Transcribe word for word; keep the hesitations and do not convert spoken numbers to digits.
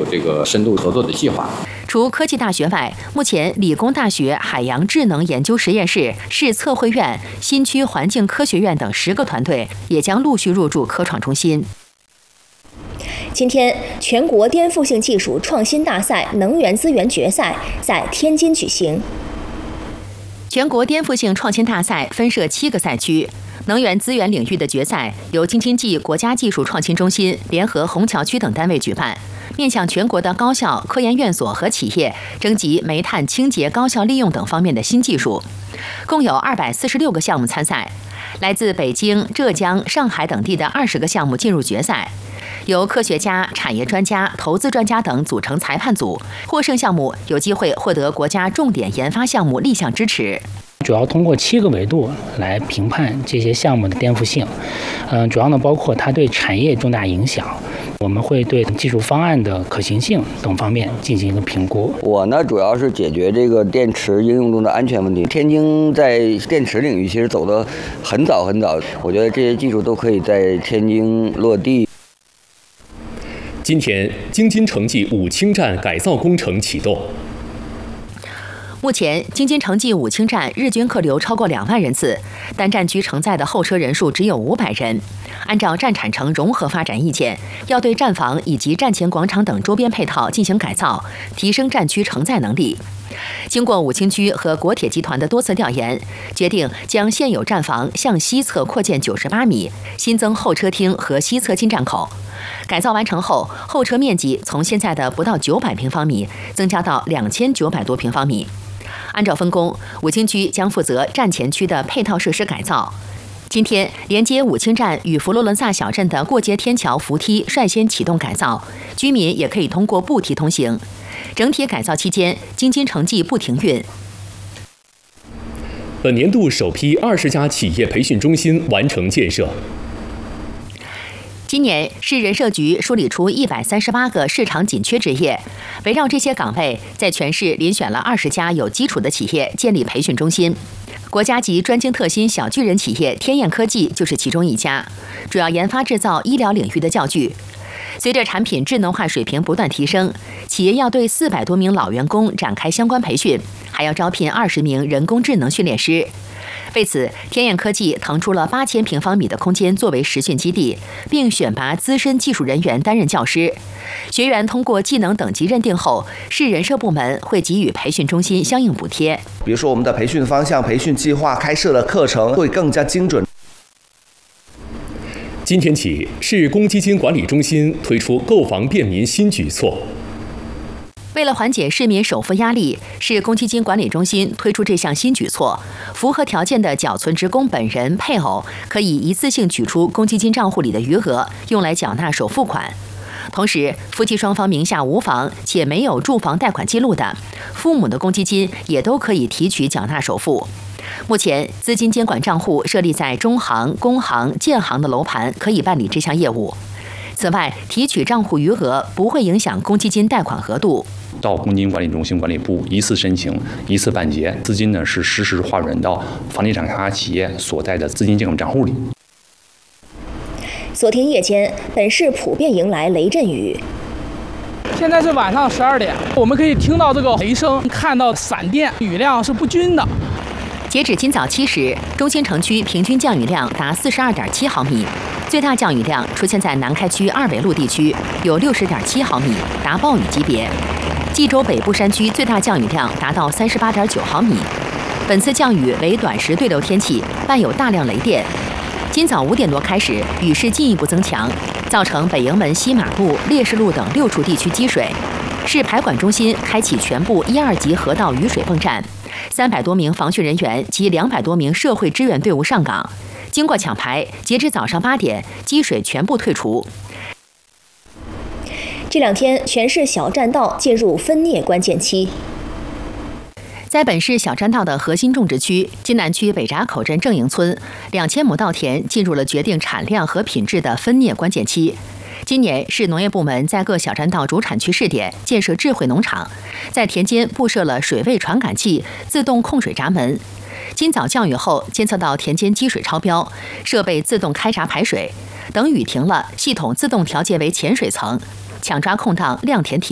有这个深度合作的计划。 除科技大学外，目前理工大学海洋智能研究实验室、市测绘院、新区环境科学院等十个团队也将陆续入驻科创中心。 今天，全国颠覆性技术创新大赛能源资源决赛在天津举行。 全国颠覆性创新大赛分设七个赛区，能源资源领域的决赛由京津冀国家技术创新中心联合虹桥区等单位举办，面向全国的高校、科研院所和企业征集煤炭清洁高效利用等方面的新技术，共有二百四十六个项目参赛，来自北京、浙江、上海等地的二十个项目进入决赛。由科学家、产业专家、投资专家等组成裁判组，获胜项目有机会获得国家重点研发项目立项支持。 主要通过七个维度来评判这些项目的颠覆性，嗯，主要呢包括它对产业重大影响，我们会对技术方案的可行性等方面进行一个评估。 我呢主要是解决这个电池应用中的安全问题。天津在电池领域其实走得很早很早，我觉得这些技术都可以在天津落地。 今天，京津城际武清站改造工程启动。 目前，京津城际武清站日均客流超过两万人次，但站区承载的候车人数只有五百人。按照站产城融合发展意见，要对站房以及站前广场等周边配套进行改造，提升站区承载能力。经过武清区和国铁集团的多次调研，决定将现有站房向西侧扩建九十八米，新增候车厅和西侧进站口。改造完成后，候车面积从现在的不到九百平方米增加到两千九百多平方米。按照分工，武清区将负责站前区的配套设施改造。今天，连接武清站与佛罗伦萨小镇的过街天桥扶梯率先启动改造，居民也可以通过步梯通行。整体改造期间，京津城际不停运。 本年度首批二十家企业培训中心完成建设。 今年，市人社局梳理出一百三十八个市场紧缺职业，围绕这些岗位，在全市遴选了二十家有基础的企业建立培训中心。国家级专精特新小巨人企业天燕科技就是其中一家，主要研发制造医疗领域的教具。随着产品智能化水平不断提升，企业要对四百多名老员工展开相关培训，还要招聘二十名人工智能训练师。为此，天燕科技腾出了八千平方米的空间作为实训基地，并选拔资深技术人员担任教师。学员通过技能等级认定后，市人社部门会给予培训中心相应补贴。 比如说，我们的培训方向、培训计划、开设的课程会更加精准。 今天起，市公积金管理中心推出购房便民新举措。 为了缓解市民首付压力，市公积金管理中心推出这项新举措：符合条件的缴存职工本人、配偶可以一次性取出公积金账户里的余额，用来缴纳首付款。同时，夫妻双方名下无房且没有住房贷款记录的，父母的公积金也都可以提取缴纳首付。目前，资金监管账户设立在中行、工行、建行的楼盘可以办理这项业务。此外，提取账户余额不会影响公积金贷款额度。 到公积金管理中心管理部一次申请一次办结，资金呢是实时划转到房地产开发企业所在的资金监管账户里。 昨天夜间，本市普遍迎来雷阵雨。 现在是晚上十二点，我们可以听到这个雷声，看到闪电，雨量是不均的。 截止今早七时，中心城区平均降雨量达四十二点七毫米，最大降雨量出现在南开区二纬路地区，有六十点七毫米，达暴雨级别。冀州北部山区最大降雨量达到三十八点九毫米。本次降雨为短时对流天气，伴有大量雷电。今早五点多开始，雨势进一步增强，造成北营门西马路、烈士路等六处地区积水。市排管中心开启全部一二级河道雨水泵站，三百多名防汛人员及两百多名社会支援队伍上岗。经过抢排，截至早上八点，积水全部退除。 这两天，全市小栈道进入分蘖关键期。 在本市小栈道的核心种植区津南区北闸口镇正营村，两千亩稻田进入了决定产量和品质的分蘖关键期。今年，市农业部门在各小栈道主产区试点建设智慧农场，在田间布设了水位传感器、自动控水闸门。今早降雨后，监测到田间积水超标，设备自动开闸排水。等雨停了，系统自动调节为浅水层，抢抓空档，亮田提。